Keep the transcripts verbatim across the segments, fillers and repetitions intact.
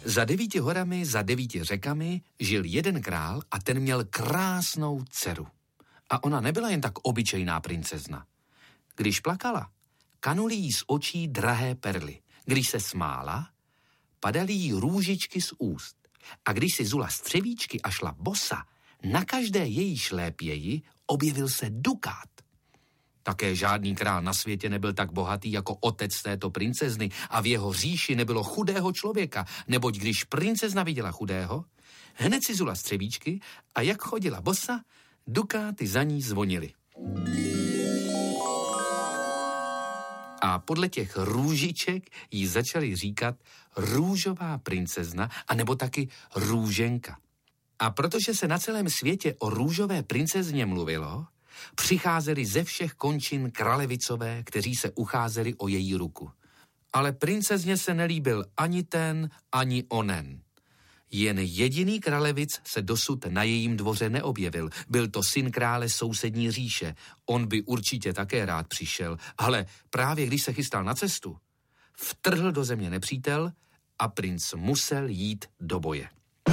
Za devíti horami, za devíti řekami žil jeden král a ten měl krásnou dceru. A ona nebyla jen tak obyčejná princezna. Když plakala, kanuly jí z očí drahé perly. Když se smála, padaly jí růžičky z úst. A když si zula střevíčky a šla bosa, na každé její šlépěji objevil se dukát. Také žádný král na světě nebyl tak bohatý jako otec této princezny a v jeho říši nebylo chudého člověka, neboť když princezna viděla chudého, hned si zula střevíčky a jak chodila bosa, dukáty za ní zvonily. A podle těch růžiček jí začali říkat růžová princezna, anebo taky růženka. A protože se na celém světě o růžové princezně mluvilo, přicházeli ze všech končin kralevicové, kteří se ucházeli o její ruku. Ale princezně se nelíbil ani ten, ani onen. Jen jediný kralevic se dosud na jejím dvoře neobjevil. Byl to syn krále sousední říše. On by určitě také rád přišel, ale právě když se chystal na cestu, vtrhl do země nepřítel a princ musel jít do boje.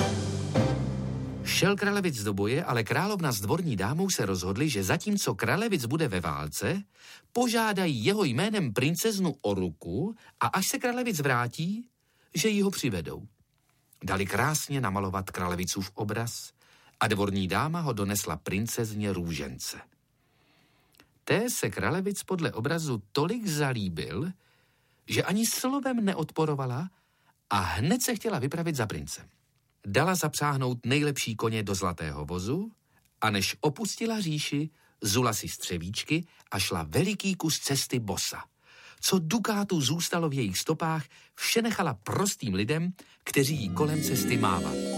Šel kralevic do boje, ale královna s dvorní dámou se rozhodli, že zatímco kralevic bude ve válce, požádají jeho jménem princeznu o ruku a až se kralevic vrátí, že ji ho přivedou. Dali krásně namalovat kralevicův obraz a dvorní dáma ho donesla princezně růžence. Té se kralevic podle obrazu tolik zalíbil, že ani slovem neodporovala a hned se chtěla vypravit za princem. Dala zapřáhnout nejlepší koně do zlatého vozu a než opustila říši, zula si střevíčky a šla veliký kus cesty bosa. Co dukátů zůstalo v jejich stopách, vše nechala prostým lidem, kteří jí kolem cesty mávali.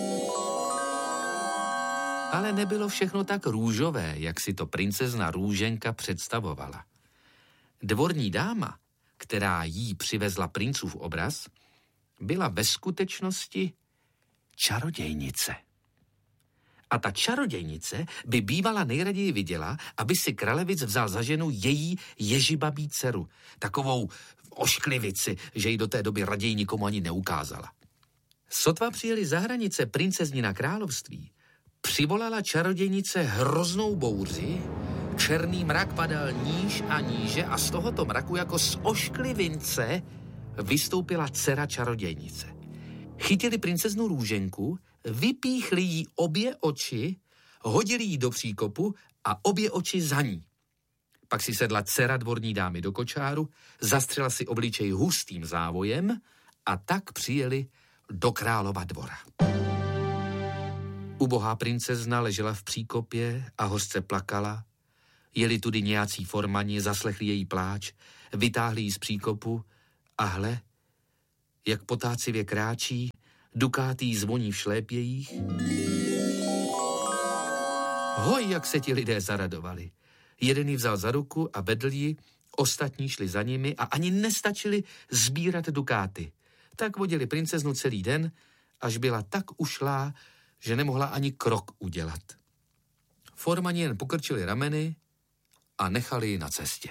Ale nebylo všechno tak růžové, jak si to princezna Růženka představovala. Dvorní dáma, která jí přivezla princův obraz, byla ve skutečnosti čarodějnice. A ta čarodějnice by bývala nejraději viděla, aby si kralevic vzal za ženu její ježibabí dceru, takovou ošklivici, že ji do té doby raději nikomu ani neukázala. Sotva přijeli za hranice princeznina království, přivolala čarodějnice hroznou bouři, černý mrak padal níž a níže a z tohoto mraku jako z ošklivince vystoupila dcera čarodějnice. Chytili princeznu Růženku, vypíchli jí obě oči, hodili jí do příkopu a obě oči za ní. Pak si sedla dcera dvorní dámy do kočáru, zastřela si obličej hustým závojem a tak přijeli do králova dvora. Ubohá princezna ležela v příkopě a hořce plakala. Jeli tudy nějací formani, zaslechli její pláč, vytáhli ji z příkopu a hle, jak potácivě kráčí, dukátý zvoní v šlépějích. Hoj, jak se ti lidé zaradovali. Jeden ji vzal za ruku a vedl ji, ostatní šli za nimi a ani nestačili sbírat dukáty. Tak vodili princeznu celý den, až byla tak ušlá, že nemohla ani krok udělat. Formani jen pokrčili rameny a nechali ji na cestě.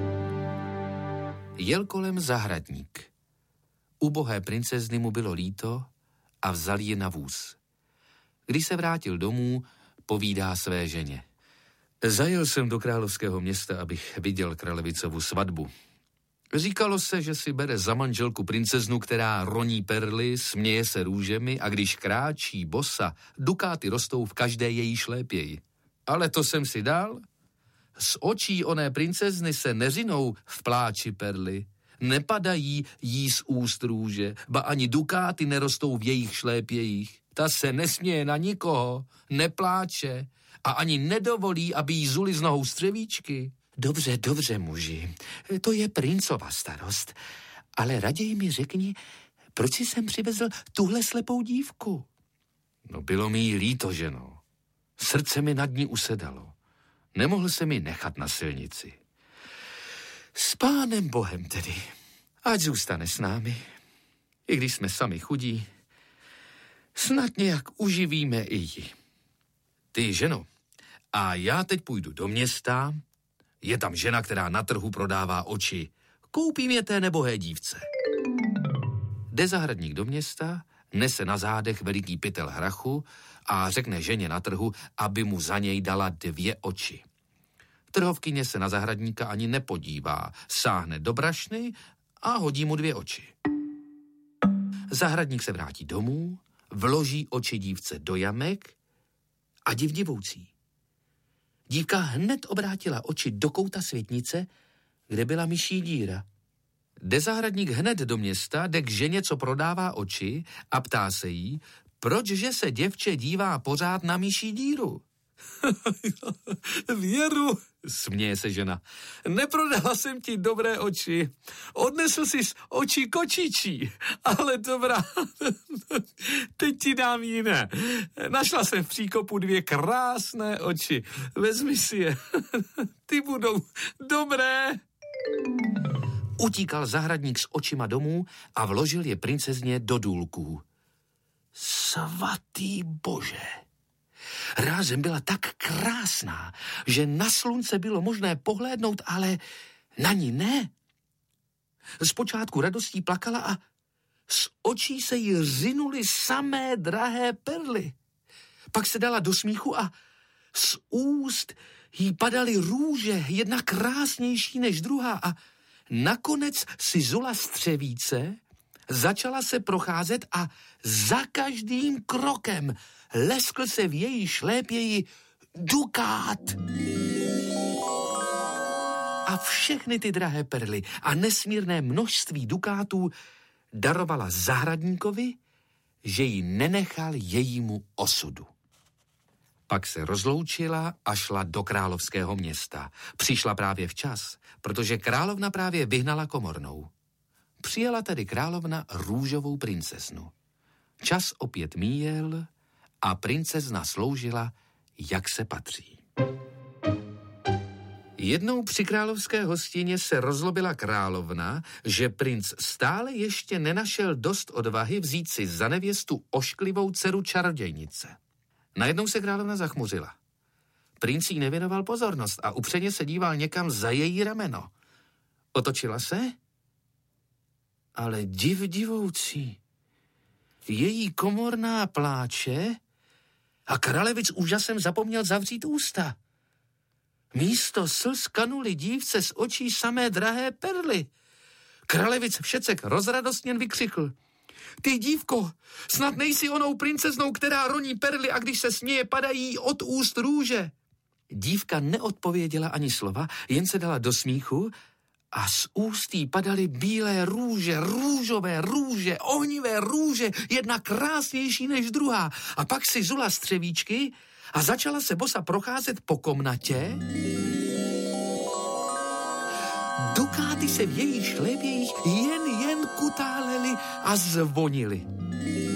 Jel kolem zahradník. Ubohé princezny mu bylo líto a vzal ji na vůz. Když se vrátil domů, povídá své ženě. Zajel jsem do královského města, abych viděl kralevicovu svatbu. Říkalo se, že si bere za manželku princeznu, která roní perly, směje se růžemi a když kráčí bosa, dukáty rostou v každé její šlépěji. Ale to jsem si dal. Z očí oné princezny se neřinou v pláči perly. Nepadají jí z úst růže, ba ani dukáty nerostou v jejich šlépějích. Ta se nesměje na nikoho, nepláče a ani nedovolí, aby jí zuli z nohou střevíčky. Dobře, dobře, muži, to je princova starost, ale raději mi řekni, proč jsi sem přivezl tuhle slepou dívku? No bylo mi jí líto, ženo. Srdce mi nad ní usedalo. Nemohl se mi nechat na silnici. S pánem Bohem tedy. Ať zůstane s námi. I když jsme sami chudí, snad nějak uživíme i ji. Ty, ženo, a já teď půjdu do města. Je tam žena, která na trhu prodává oči. Koupím je té nebohé dívce. Jde zahradník do města, nese na zádech veliký pytel hrachu a řekne ženě na trhu, aby mu za něj dala dvě oči. Trhovkyně se na zahradníka ani nepodívá, sáhne do brašny a hodí mu dvě oči. Zahradník se vrátí domů, vloží oči dívce do jamek a div divoucí. Dívka hned obrátila oči do kouta světnice, kde byla myší díra. Jde zahradník hned do města, jde k ženě, co prodává oči a ptá se jí, pročže se děvče dívá pořád na myší díru. Věru, směje se žena, neprodala jsem ti dobré oči, odnesl jsi oči kočičí, ale dobrá, teď ti dám jiné. Našla jsem v příkopu dvě krásné oči, vezmi si je, ty budou dobré. Utíkal zahradník s očima domů a vložil je princezně do důlků. Svatý Bože! Rázem byla tak krásná, že na slunce bylo možné pohlédnout, ale na ní ne. Zpočátku radostí plakala a z očí se jí řinuly samé drahé perly. Pak se dala do smíchu a z úst jí padaly růže, jedna krásnější než druhá, a nakonec si zula střevíce, začala se procházet a za každým krokem leskl se v její šlépěji dukát. A všechny ty drahé perly a nesmírné množství dukátů darovala zahradníkovi, že ji nenechal jejímu osudu. Pak se rozloučila a šla do královského města. Přišla právě včas, protože královna právě vyhnala komornou. Přijala tedy královna růžovou princeznu. Čas opět míjel a princezna sloužila, jak se patří. Jednou při královské hostině se rozlobila královna, že princ stále ještě nenašel dost odvahy vzít si za nevěstu ošklivou dceru čarodějnice. Najednou se královna zachmuřila. Princ jí nevěnoval pozornost a upřeně se díval někam za její rameno. Otočila se, ale div divoucí. Její komorná pláče a kralevic úžasem zapomněl zavřít ústa. Místo slz kanuly dívce z očí samé drahé perly. Kralevic všecek rozradostněn vykřikl. Ty dívko, snad nejsi onou princeznou, která roní perly a když se směje, padají od úst růže. Dívka neodpověděla ani slova, jen se dala do smíchu a z úst jí padaly bílé růže, růžové růže, ohnivé růže, jedna krásnější než druhá. A pak si zula střevíčky a začala se bosa procházet po komnatě. Dukáty se v jejich šlépějích jen jen kutálely a zvonily.